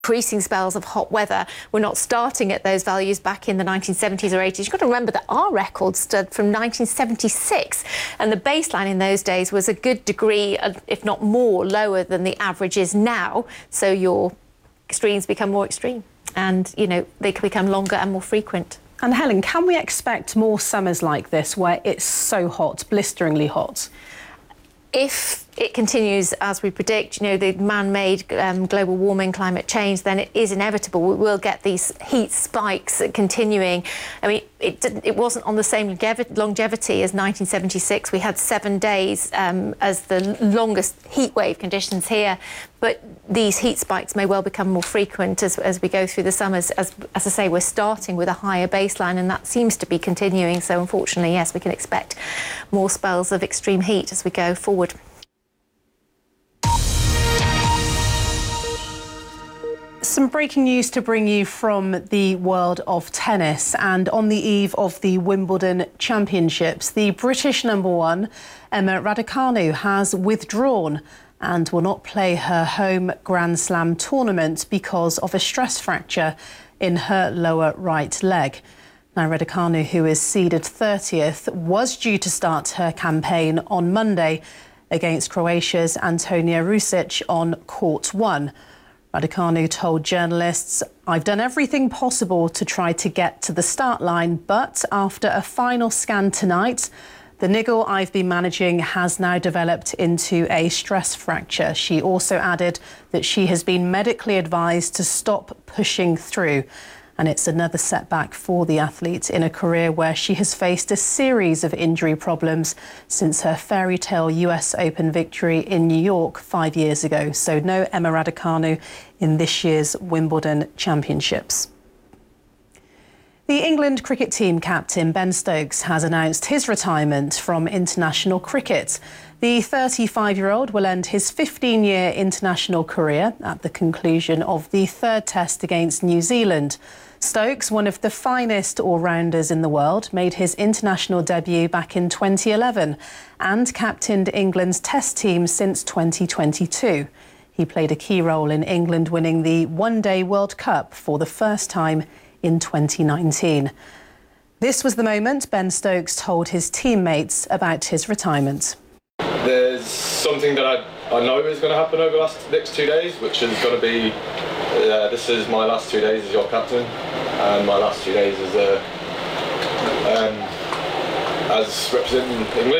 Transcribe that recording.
increasing spells of hot weather. We're not starting at those values back in the 1970s or 80s. You've got to remember that our record stood from 1976, and the baseline in those days was a good degree, if not more, lower than the average is now. So your extremes become more extreme, and, you know, they can become longer and more frequent. And Helen, can we expect more summers like this where it's so hot, blisteringly hot? If it continues as we predict, you know, the man-made global warming, climate change, then it is inevitable. We will get these heat spikes continuing. I mean, it wasn't on the same longevity as 1976. We had 7 days as the longest heat wave conditions here, but these heat spikes may well become more frequent as we go through the summers. As I say, we're starting with a higher baseline, and that seems to be continuing. So unfortunately, yes, we can expect more spells of extreme heat as we go forward. Some breaking news to bring you from the world of tennis, and on the eve of the Wimbledon Championships, the British #1, Emma Raducanu, has withdrawn and will not play her home Grand Slam tournament because of a stress fracture in her lower right leg. Now, Raducanu, who is seeded 30th, was due to start her campaign on Monday against Croatia's Antonia Rusic on court 1. Raducanu told journalists, "I've done everything possible to try to get to the start line, but after a final scan tonight, the niggle I've been managing has now developed into a stress fracture." She also added that she has been medically advised to stop pushing through. And it's another setback for the athlete in a career where she has faced a series of injury problems since her fairy tale US Open victory in New York 5 years ago. So no Emma Raducanu in this year's Wimbledon Championships. The England cricket team captain Ben Stokes has announced his retirement from international cricket. The 35-year-old will end his 15-year international career at the conclusion of the 3rd Test against New Zealand. Stokes, one of the finest all-rounders in the world, made his international debut back in 2011 and captained England's Test team since 2022. He played a key role in England winning the One-Day World Cup for the first time in 2019. This was the moment Ben Stokes told his teammates about his retirement. There's something that I know is going to happen over the next 2 days, which is going to be, this is my last 2 days as your captain, and my last 2 days as representing England.